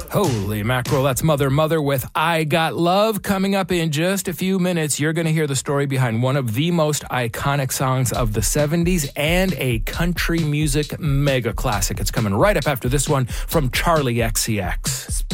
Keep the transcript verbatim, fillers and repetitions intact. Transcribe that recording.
Holy mackerel, that's Mother Mother with I Got Love. Coming up in just a few minutes, you're going to hear the story behind one of the most iconic songs of the seventies and a country music mega classic. It's coming right up after this one from Charlie X C X.